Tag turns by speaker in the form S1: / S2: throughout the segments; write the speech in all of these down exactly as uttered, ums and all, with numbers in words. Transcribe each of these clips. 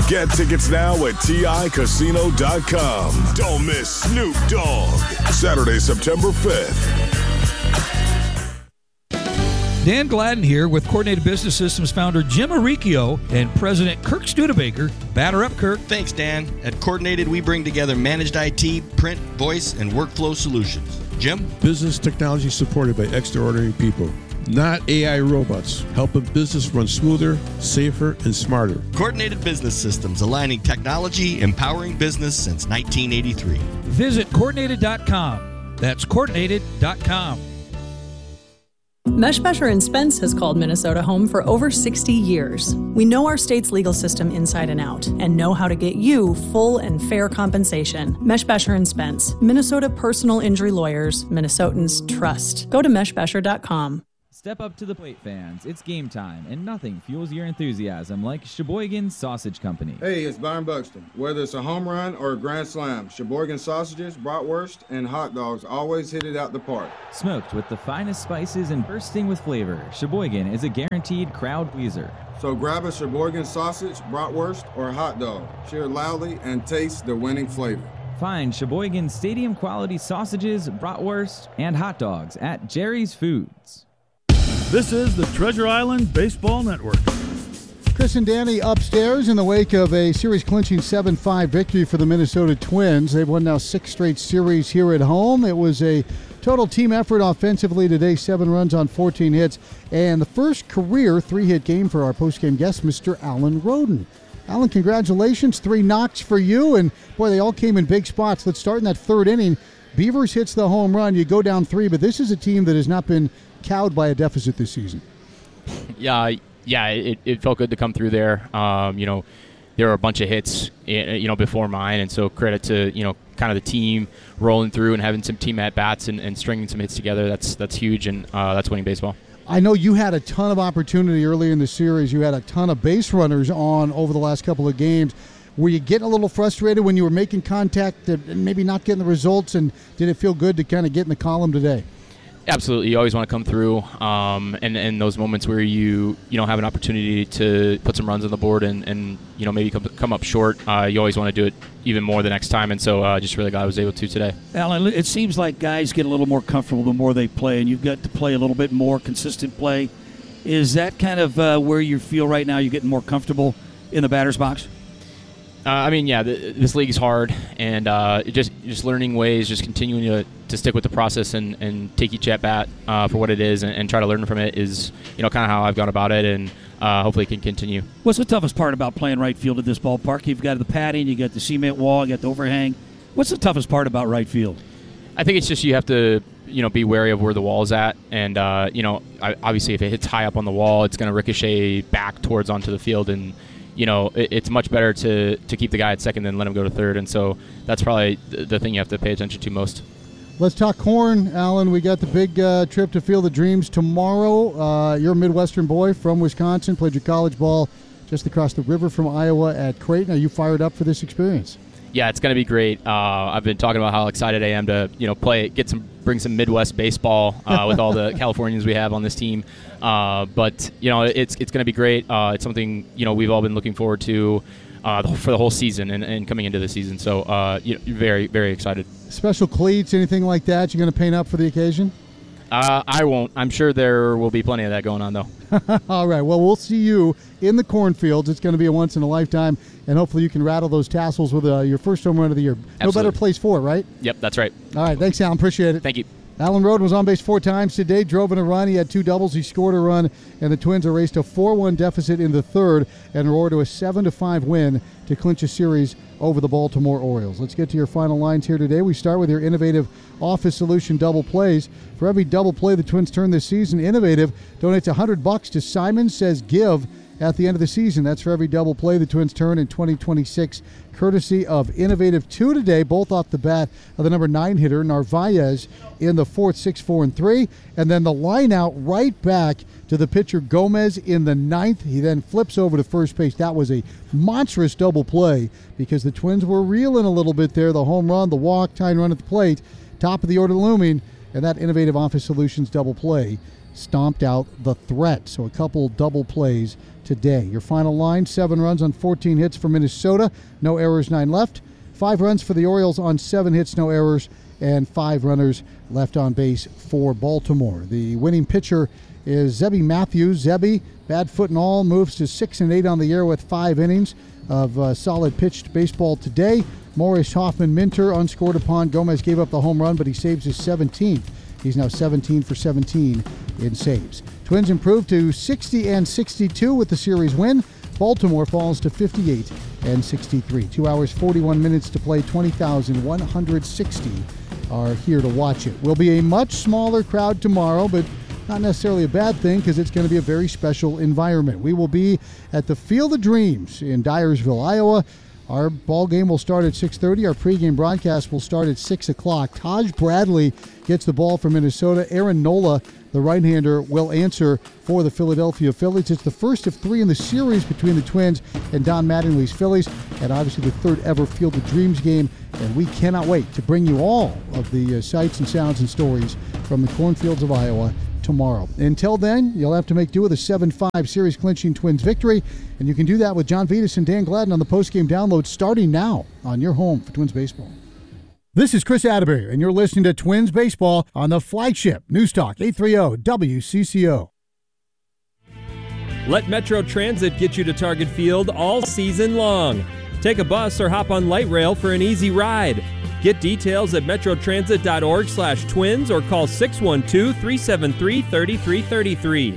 S1: Get tickets now at T I casino dot com. Don't miss Snoop Dogg. Saturday, September fifth.
S2: Dan Gladden here with Coordinated Business Systems founder Jim Arricchio and President Kirk Studebaker. Batter up, Kirk.
S3: Thanks, Dan. At Coordinated, we bring together managed I T, print, voice, and workflow solutions. Jim?
S4: Business technology supported by extraordinary people, not A I robots, helping business run smoother, safer, and smarter.
S3: Coordinated Business Systems, aligning technology, empowering business since nineteen eighty-three.
S2: Visit coordinated dot com. That's coordinated dot com.
S5: Meshbesher and Spence has called Minnesota home for over sixty years. We know our state's legal system inside and out and know how to get you full and fair compensation. Meshbesher and Spence, Minnesota personal injury lawyers, Minnesotans trust. Go to meshbesher dot com.
S6: Step up to the plate, fans. It's game time, and nothing fuels your enthusiasm like Sheboygan Sausage Company.
S7: Hey, it's Byron Buxton. Whether it's a home run or a grand slam, Sheboygan sausages, bratwurst, and hot dogs always hit it out the park.
S6: Smoked with the finest spices and bursting with flavor, Sheboygan is a guaranteed crowd pleaser.
S7: So grab a Sheboygan sausage, bratwurst, or hot dog. Cheer loudly and taste the winning flavor.
S6: Find Sheboygan stadium quality sausages, bratwurst, and hot dogs at Jerry's Foods.
S8: This is the Treasure Island Baseball Network.
S9: Chris and Danny upstairs in the wake of a series-clinching seven five victory for the Minnesota Twins. They've won now six straight series here at home. It was a total team effort offensively today, seven runs on fourteen hits, and the first career three-hit game for our postgame guest, Mister Alan Roden. Alan, congratulations. Three knocks for you, and boy, they all came in big spots. Let's start in that third inning. Beavers hits the home run. You go down three, but this is a team that has not been cowed by a deficit this season.
S10: Yeah, yeah, it, it felt good to come through there. Um, you know, there were a bunch of hits, you know, before mine, and so credit to, you know, kind of the team rolling through and having some team at-bats and, and stringing some hits together. That's that's huge, and uh, that's winning baseball.
S9: I know you had a ton of opportunity earlier in the series. You had a ton of base runners on over the last couple of games. Were you getting a little frustrated when you were making contact and maybe not getting the results, and did it feel good to kind of get in the column today?
S10: Absolutely. You always want to come through, um, and, and those moments where you you know have an opportunity to put some runs on the board and, and you know maybe come, come up short, uh, you always want to do it even more the next time, and so uh, just really glad I was able to today.
S11: Alan, it seems like guys get a little more comfortable the more they play, and you've got to play a little bit more consistent play. Is that kind of uh, where you feel right now you're getting more comfortable in the batter's box?
S10: Uh, I mean, yeah, the, this league is hard, and uh, it just just learning ways, just continuing to, to stick with the process and, and take each at bat uh, for what it is, and, and try to learn from it is, you know, kind of how I've gone about it, and uh, hopefully it can continue.
S11: What's the toughest part about playing right field at this ballpark? You've got the padding, you got the cement wall, you got the overhang. What's the toughest part about right field?
S10: I think it's just you have to, you know, be wary of where the wall is at, and uh, you know, obviously if it hits high up on the wall, it's going to ricochet back towards onto the field, and you know, it's much better to, to keep the guy at second than let him go to third. And so that's probably the thing you have to pay attention to most.
S9: Let's talk corn, Alan. We got the big uh, trip to Field of Dreams tomorrow. Uh, you're a Midwestern boy from Wisconsin, played your college ball just across the river from Iowa at Creighton. Are you fired up for this experience?
S10: Yeah, it's going to be great. Uh, I've been talking about how excited I am to, you know, play, get some, bring some Midwest baseball uh, with all the Californians we have on this team. Uh, but you know, it's it's going to be great. Uh, it's something, you know, we've all been looking forward to uh, for the whole season and, and coming into the season. So, uh, you know, very very excited.
S9: Special cleats, anything like that? You're going to paint up for the occasion?
S10: Uh, I won't. I'm sure there will be plenty of that going on, though.
S9: All right. Well, we'll see you in the cornfields. It's going to be a once-in-a-lifetime, and hopefully you can rattle those tassels with uh, your first home run of the year.
S10: Absolutely.
S9: No better place for it, right?
S10: Yep, that's right.
S9: All right. Thanks, Alan. Appreciate it.
S10: Thank you.
S9: Alan Roden was on base four times today, drove in a run. He had two doubles. He scored a run, and the Twins erased a four one deficit in the third and roared to a seven to five win to clinch a series over the Baltimore Orioles. Let's get to your final lines here today. We start with your innovative office solution double plays. For every double play the Twins turn this season, Innovative donates one hundred bucks to Simon Says Give at the end of the season. That's for every double play the Twins turn in twenty twenty-six, courtesy of Innovative. Two today, both off the bat of the number nine hitter, Narvaez, in the fourth, six, four, and three. And then the line out right back to the pitcher Gomez in the ninth. He then flips over to first base. That was a monstrous double play because the Twins were reeling a little bit there. The home run, the walk, tying run at the plate, top of the order looming, and that Innovative Office Solutions double play stomped out the threat. So a couple double plays today. Your final line, seven runs on fourteen hits for Minnesota. No errors, nine left. Five runs for the Orioles on seven hits, no errors, and five runners left on base for Baltimore. The winning pitcher is Zebby Matthews. Zebby, bad foot and all, moves to six and eight on the year with five innings of uh, solid pitched baseball today. Morris Hoffman Minter unscored upon. Gomez gave up the home run, but he saves his seventeenth. He's now seventeen for seventeen in saves. Twins improved to sixty and sixty-two with the series win. Baltimore falls to fifty-eight and sixty-three. Two hours, forty-one minutes to play. twenty thousand one hundred sixty are here to watch it. Will be a much smaller crowd tomorrow, but not necessarily a bad thing because it's going to be a very special environment. We will be at the Field of Dreams in Dyersville, Iowa. Our ball game will start at six thirty. Our pregame broadcast will start at six o'clock. Taj Bradley gets the ball for Minnesota. Aaron Nola, the right-hander, will answer for the Philadelphia Phillies. It's the first of three in the series between the Twins and Don Mattingly's Phillies, and obviously the third ever Field of Dreams game. And we cannot wait to bring you all of the uh, sights and sounds and stories from the cornfields of Iowa tomorrow. Until then, you'll have to make do with a seven five series-clinching Twins victory, and you can do that with John Vitas and Dan Gladden on the postgame download starting now on your home for Twins baseball. This is Chris Atterbury, and you're listening to Twins baseball on the flagship News Talk eight thirty W C C O.
S12: Let Metro Transit get you to Target Field all season long. Take a bus or hop on light rail for an easy ride. Get details at metrotransit.org slash twins or call six one two, three seven three, three three three three.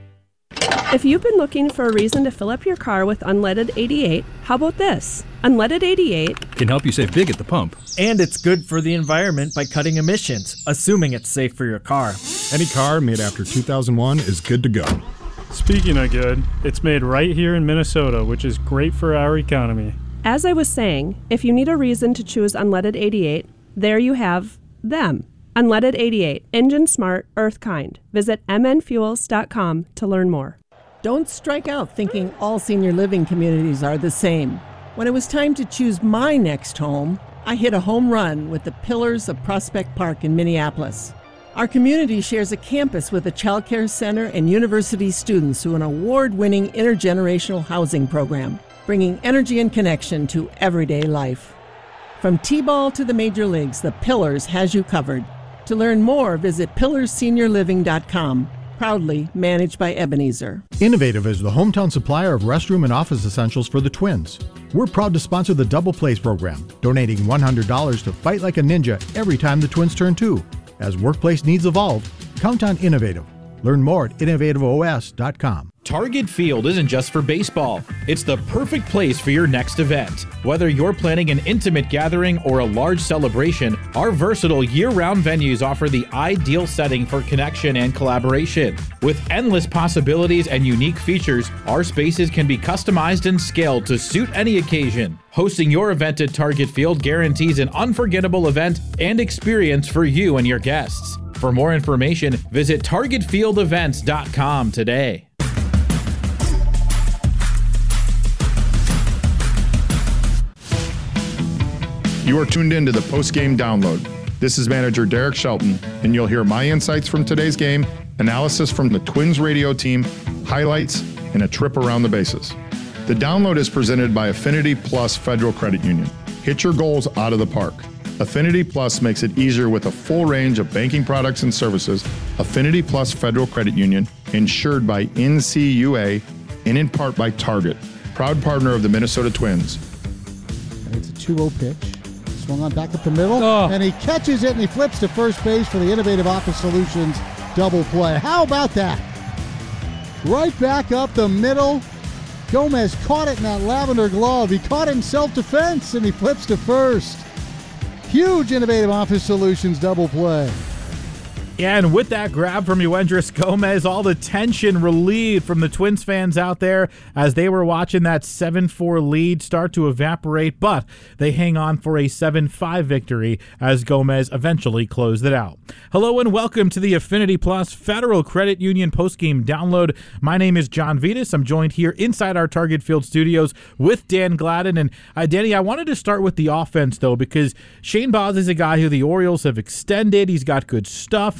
S13: If you've been looking for a reason to fill up your car with Unleaded eighty-eight, how about this? Unleaded eighty-eight
S14: can help you save big at the pump.
S15: And it's good for the environment by cutting emissions, assuming it's safe for your car.
S16: Any car made after two thousand one is good to go.
S8: Speaking of good, it's made right here in Minnesota, which is great for our economy.
S13: As I was saying, if you need a reason to choose Unleaded eighty-eight, there you have them. Unleaded eighty-eight, engine smart, earth kind. Visit m n fuels dot com to learn more.
S17: Don't strike out thinking all senior living communities are the same. When it was time to choose my next home, I hit a home run with the Pillars of Prospect Park in Minneapolis. Our community shares a campus with a child care center and university students through an award-winning intergenerational housing program, bringing energy and connection to everyday life. From T-ball to the major leagues, the Pillars has you covered. To learn more, visit pillars senior living dot com. Proudly managed by Ebenezer.
S18: Innovative is the hometown supplier of restroom and office essentials for the Twins. We're proud to sponsor the Double Plays program, donating one hundred dollars to fight like a ninja every time the Twins turn two. As workplace needs evolve, count on Innovative. Learn more at innovative o s dot com.
S19: Target Field isn't just for baseball. It's the perfect place for your next event. Whether you're planning an intimate gathering or a large celebration, our versatile year-round venues offer the ideal setting for connection and collaboration. With endless possibilities and unique features, our spaces can be customized and scaled to suit any occasion. Hosting your event at Target Field guarantees an unforgettable event and experience for you and your guests. For more information, visit target field events dot com today.
S16: You are tuned in to the post-game download. This is manager Derek Shelton, and you'll hear my insights from today's game, analysis from the Twins radio team, highlights, and a trip around the bases. The download is presented by Affinity Plus Federal Credit Union. Hit your goals out of the park. Affinity Plus makes it easier with a full range of banking products and services. Affinity Plus Federal Credit Union, insured by N C U A and in part by Target, proud partner of the Minnesota Twins.
S9: It's a two oh pitch. Swung on back up the middle,
S2: oh.
S9: and he catches it, and he flips to first base for the Innovative Office Solutions double play. How about that? Right back up the middle. Gomez caught it in that lavender glove. He caught it in self-defense, and he flips to first. Huge Innovative Office Solutions double play.
S14: Yeah, and with that grab from Yuendrys Gomez, all the tension relieved from the Twins fans out there as they were watching that seven four lead start to evaporate, but they hang on for a seven five victory as Gomez eventually closed it out. Hello and welcome to the Affinity Plus Federal Credit Union postgame download. My name is John Vitas. I'm joined here inside our Target Field studios with Dan Gladden. And uh, Danny, I wanted to start with the offense, though, because Shane Baz is a guy who the Orioles have extended. He's got good stuff. He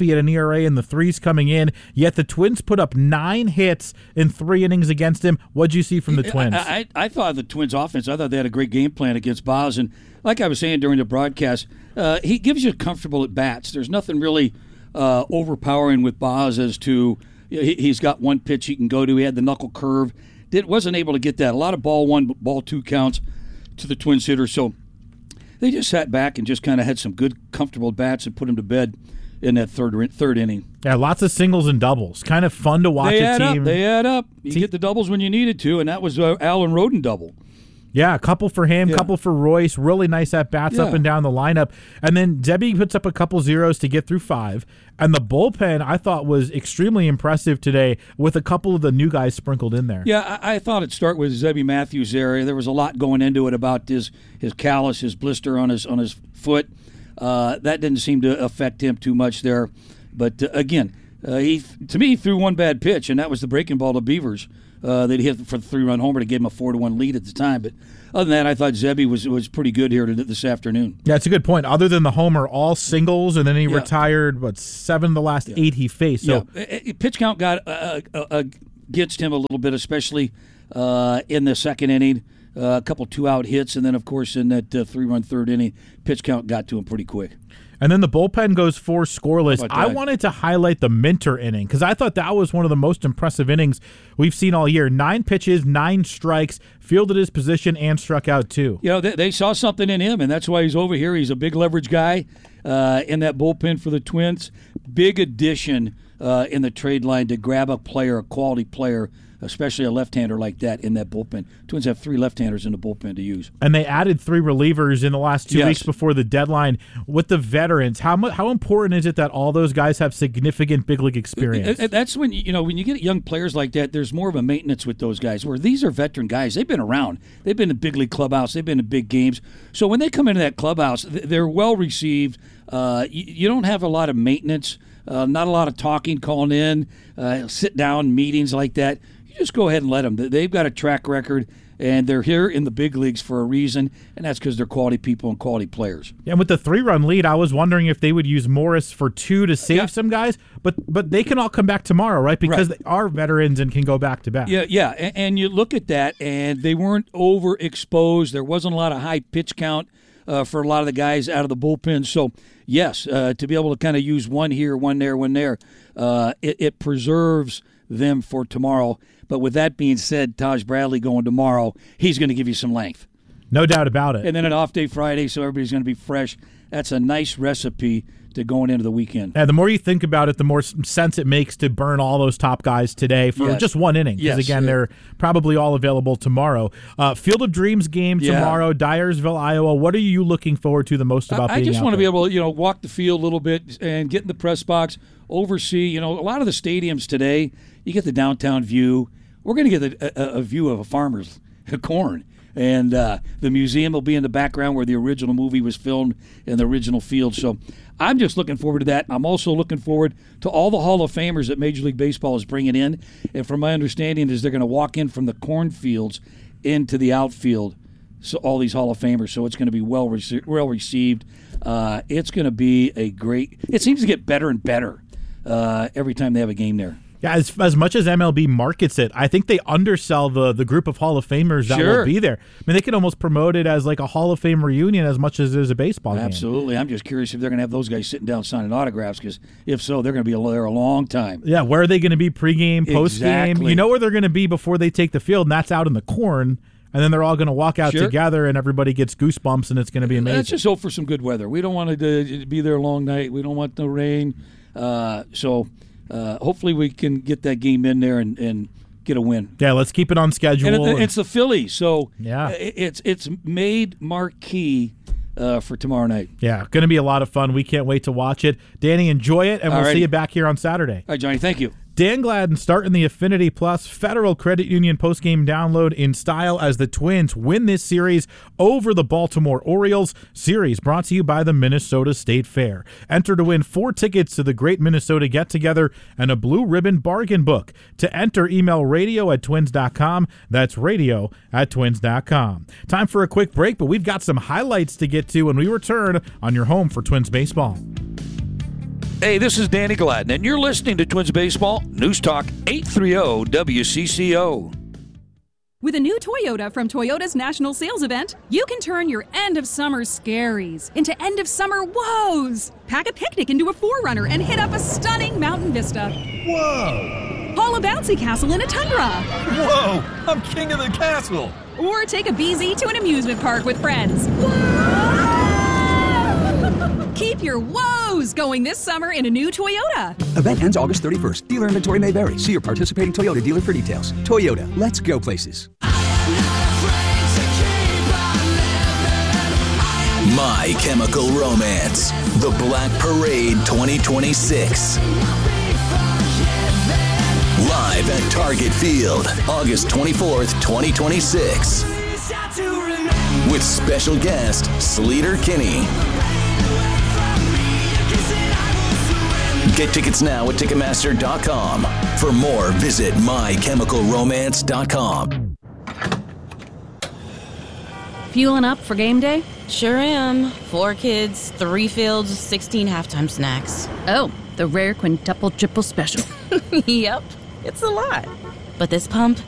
S14: Zebby at an E R A in the threes coming in, yet the Twins put up nine hits in three innings against him. What'd you see from the Twins?
S11: I, I, I thought the Twins offense, I thought they had a great game plan against Boz. And like I was saying during the broadcast, uh, he gives you comfortable at bats. There's nothing really uh, overpowering with Boz as to he, he's got one pitch he can go to. He had the knuckle curve. Did, wasn't able to get that. A lot of ball one, ball two counts to the Twins hitter. So they just sat back and just kind of had some good, comfortable bats and put him to bed in that third third inning.
S14: Yeah, lots of singles and doubles. Kind of fun to watch
S11: they
S14: a
S11: add
S14: team.
S11: Up, they add up. You
S14: Te-
S11: get the doubles when you needed to, and that was uh, Alan Roden double.
S14: Yeah, a couple for him, a
S11: Yeah.
S14: couple for Royce. Really nice at-bats
S11: Yeah.
S14: up and down the lineup. And then Zebby puts up a couple zeros to get through five. And the bullpen, I thought, was extremely impressive today with a couple of the new guys sprinkled in there.
S11: Yeah, I, I thought it'd start with Zebby Matthews there. There was a lot going into it about his his callus, his blister on his on his foot. Uh, that didn't seem to affect him too much there. But uh, again, uh, he to me he threw one bad pitch, and that was the breaking ball to Beavers. Uh, that he hit for the three-run homer to give him a four to one lead at the time. But other than that, I thought Zebby was was pretty good here to, this afternoon.
S14: Yeah, it's a good point. Other than the homer, all singles, and then he
S11: Yeah.
S14: retired, what, seven of the last eight he faced. So
S11: yeah, Uh, pitch count got uh, uh, uh, against him a little bit, especially uh, in the second inning. Uh, a couple two-out hits, and then, of course, in that uh, three-run third inning, pitch count got to him pretty quick.
S14: And then the bullpen goes four scoreless.
S11: How about
S14: I
S11: that?
S14: wanted to highlight the Minter inning because I thought that was one of the most impressive innings we've seen all year. Nine pitches, nine strikes, fielded his position, and struck out two.
S11: You know, they, they saw something in him, and that's why he's over here. He's a big leverage guy uh, in that bullpen for the Twins. Big addition uh, in the trade line to grab a player, a quality player, especially a left-hander like that in that bullpen. Twins have three left-handers in the bullpen to use.
S14: And they added three relievers in the last two
S11: Yes.
S14: weeks before the deadline. With the veterans, how mu- how important is it that all those guys have significant big league experience?
S11: Uh, That's when you know when you get young players like that. There's more of a maintenance with those guys. Where these are veteran guys. They've been around. They've been in big league clubhouse. They've been in big games. So when they come into that clubhouse, th- they're well received. Uh, you, you don't have a lot of maintenance. Uh, not a lot of talking, calling in, uh, sit down meetings like that. You just go ahead and let them. They've got a track record, and they're here in the big leagues for a reason, and that's because they're quality people and quality players.
S14: Yeah, and with the three-run lead, I was wondering if they would use Morris for two to save
S11: Yeah.
S14: some guys, but but they can all come back tomorrow, right? Because
S11: Right.
S14: they are veterans and can go back to back.
S11: Yeah, yeah, and, and you look at that, and they weren't overexposed. There wasn't a lot of high pitch count uh, for a lot of the guys out of the bullpen. So, yes, uh, to be able to kind of use one here, one there, one there, uh, it, it preserves them for tomorrow. But with that being said, Taj Bradley going tomorrow, he's going to give you some length.
S14: No doubt about it.
S11: And then an off day Friday, so everybody's going to be fresh. That's a nice recipe to going into the weekend.
S14: Yeah, the more you think about it, the more s- sense it makes to burn all those top guys today for
S11: Yes.
S14: just one inning. Because,
S11: Yes.
S14: again, they're probably all available tomorrow. Uh, Field of Dreams game
S11: Yeah.
S14: tomorrow, Dyersville, Iowa. What are you looking forward to the most about
S11: I, I
S14: being
S11: just
S14: out
S11: want to be
S14: there?
S11: able to, you know, walk the field a little bit and get in the press box, oversee. You know, a lot of the stadiums today, you get the downtown view. We're going to get a, a, a view of a farmer's corn. And uh, the museum will be in the background where the original movie was filmed in the original field. So I'm just looking forward to that. I'm also looking forward to all the Hall of Famers that Major League Baseball is bringing in. And from my understanding is they're going to walk in from the cornfields into the outfield. So all these Hall of Famers. So it's going to be well rece- well received. Uh, it's going to be a great. It seems to get better and better uh, every time they have a game there.
S14: Yeah, as, as much as M L B markets it, I think they undersell the the group of Hall of Famers that
S11: Sure.
S14: will be there. I mean, they can almost promote it as like a Hall of Fame reunion as much as it is a baseball game.
S11: Absolutely. I'm just curious if they're going to have those guys sitting down signing autographs, because if so, they're going to be there a long time.
S14: Yeah, where are they going to be pregame, postgame?
S11: Exactly.
S14: You know where they're going to be before they take the field, and that's out in the corn. And then they're all going to walk out
S11: Sure.
S14: together, and everybody gets goosebumps, and it's going to be amazing.
S11: Let's just hope for some good weather. We don't want it to be there a long night. We don't want no rain. Uh, so uh, hopefully we can get that game in there and, and get a win.
S14: Yeah, let's keep it on schedule.
S11: And it, it's the Phillies, so
S14: Yeah.
S11: it- it's it's made marquee uh, for tomorrow night.
S14: yeah, going to be a lot of fun. We can't wait to watch it. Danny, enjoy it, and we'll
S11: Alrighty.
S14: see you back here on Saturday.
S11: All right, Johnny, thank you.
S14: Dan Gladden starting the Affinity Plus Federal Credit Union postgame download in style as the Twins win this series over the Baltimore Orioles. Series brought to you by the Minnesota State Fair. Enter to win four tickets to the Great Minnesota Get-Together and a Blue Ribbon Bargain Book. To enter, email radio at twins dot com. That's radio at twins dot com. Time for a quick break, but we've got some highlights to get to when we return on your home for Twins baseball.
S2: Hey, this is Danny Gladden, and you're listening to Twins Baseball News Talk eight thirty W C C O.
S20: With a new Toyota from Toyota's National Sales Event, you can turn your end-of-summer scaries into end-of-summer woes. Pack a picnic into a four runner and hit up a stunning mountain vista.
S21: Whoa!
S20: Haul a bouncy castle in a Tundra.
S21: Whoa! I'm king of the castle!
S20: Or take a B Z to an amusement park with friends. Keep your woes going this summer in a new Toyota.
S22: Event ends August thirty-first. Dealer inventory may vary. See your participating Toyota dealer for details. Toyota, let's go places.
S23: My Chemical Romance, The Black Parade twenty twenty-six. Live at Target Field, August twenty-fourth, twenty twenty-six. With special guest, Sleater Kinney. Get tickets now at Ticketmaster dot com. For more, visit My Chemical Romance dot com.
S24: Fueling up for game day?
S25: Sure am. Four kids, three fields, sixteen halftime snacks.
S24: Oh, the rare quintuple triple special.
S25: Yep, it's a lot. But this pump